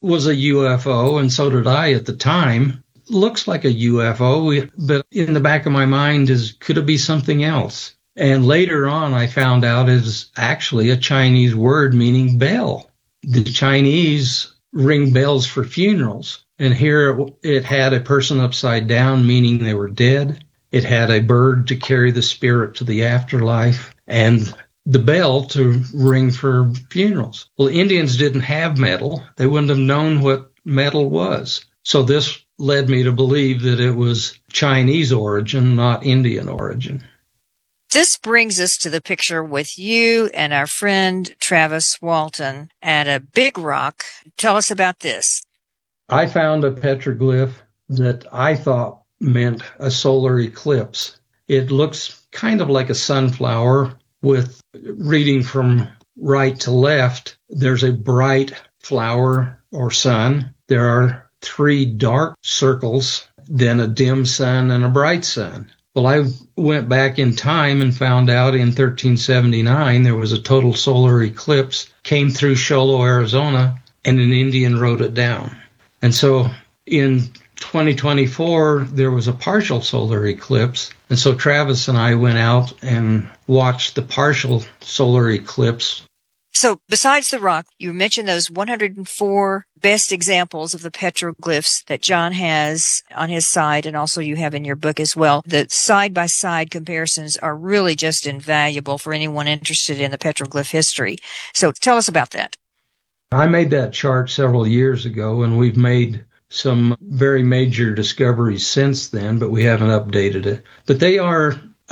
was a UFO, and so did I at the time. Looks like a UFO, but in the back of my mind could it be something else? And later on, I found out it's actually a Chinese word meaning bell. The Chinese ring bells for funerals. And here it had a person upside down, meaning they were dead. It had a bird to carry the spirit to the afterlife, and the bell to ring for funerals. Well, Indians didn't have metal. They wouldn't have known what metal was. So this led me to believe that it was Chinese origin, not Indian origin. This brings us to the picture with you and our friend Travis Walton at a big rock. Tell us about this. I found a petroglyph that I thought meant a solar eclipse. It looks kind of like a sunflower with reading from right to left. There's a bright flower or sun. There are 3 dark circles, then a dim sun and a bright sun. Well, I went back in time and found out in 1379 there was a total solar eclipse, came through Show Low, Arizona, and an Indian wrote it down. And so in 2024, there was a partial solar eclipse. And so Travis and I went out and watched the partial solar eclipse. So besides the rock, you mentioned those 104 best examples of the petroglyphs that John has on his site, and also you have in your book as well. The side-by-side comparisons are really just invaluable for anyone interested in the petroglyph history. So tell us about that. I made that chart several years ago, and we've made some very major discoveries since then, but we haven't updated it. But they are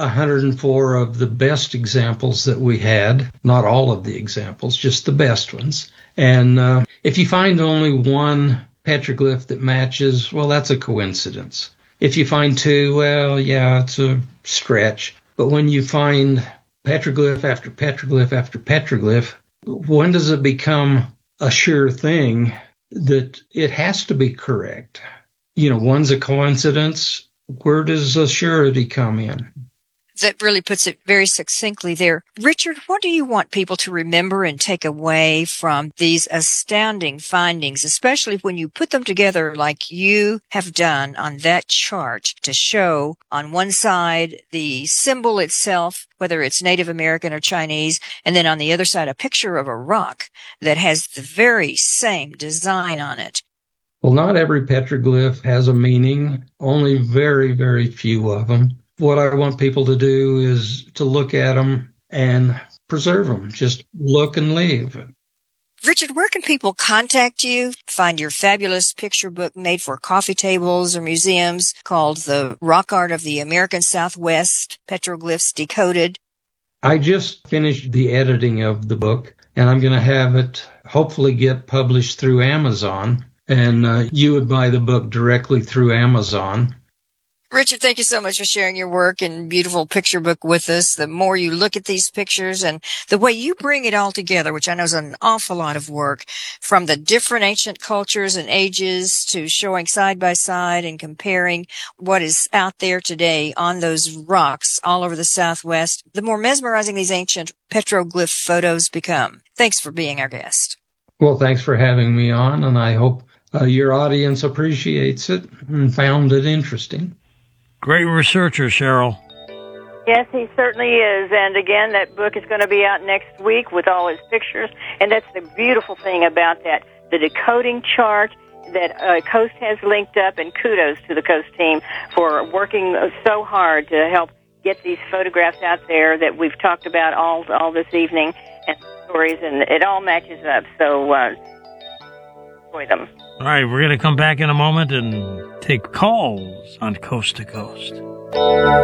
104 of the best examples that we had, not all of the examples, just the best ones. And if you find only one petroglyph that matches, well, that's a coincidence. If you find 2, well, yeah, it's a stretch. But when you find petroglyph after petroglyph after petroglyph, when does it become a sure thing that it has to be correct? You know, one's a coincidence. Where does the surety come in? That really puts it very succinctly there. Richard, what do you want people to remember and take away from these astounding findings, especially when you put them together like you have done on that chart to show on one side the symbol itself, whether it's Native American or Chinese, and then on the other side a picture of a rock that has the very same design on it? Well, not every petroglyph has a meaning, only very, very few of them. What I want people to do is to look at them and preserve them. Just look and leave. Richard, where can people contact you, find your fabulous picture book made for coffee tables or museums called The Rock Art of the American Southwest, Petroglyphs Decoded? I just finished the editing of the book, and I'm going to have it hopefully get published through Amazon, and you would buy the book directly through Amazon. Richard, thank you so much for sharing your work and beautiful picture book with us. The more you look at these pictures and the way you bring it all together, which I know is an awful lot of work, from the different ancient cultures and ages to showing side by side and comparing what is out there today on those rocks all over the Southwest, the more mesmerizing these ancient petroglyph photos become. Thanks for being our guest. Well, thanks for having me on, and I hope your audience appreciates it and found it interesting. Great researcher, Cheryl. Yes, he certainly is. And again, that book is going to be out next week with all his pictures. And that's the beautiful thing about that, the decoding chart that Coast has linked up. And kudos to the Coast team for working so hard to help get these photographs out there that we've talked about all this evening, and stories, and it all matches up. So enjoy them. All right, we're going to come back in a moment and take calls on Coast to Coast.